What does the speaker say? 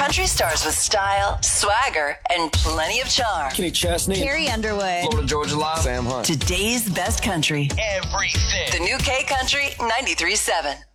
Country stars with style, swagger, and plenty of charm. Kenny Chesney. Carrie Underwood. Florida Georgia Live. Sam Hunt. Today's best country. Everything. The new K Country 93.7.